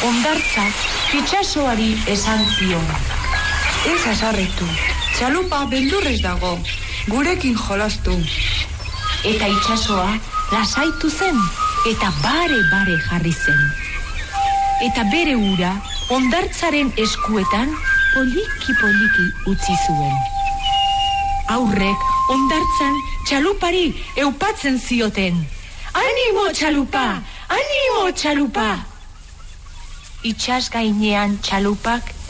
Hondartzak itsasoari esan zion. Ez hasarritu, txalupa beldurrez dago, gurekin jolastu. Eta itsasoa lasaitu zen, eta bare jarri zen. Eta bere ura hondartzaren eskuetan poliki utzi zuen. Aurrek hondartzan txalupari eupatzen zioten. Animo txalupa! Animo txalupa! Itsas gainean txalupak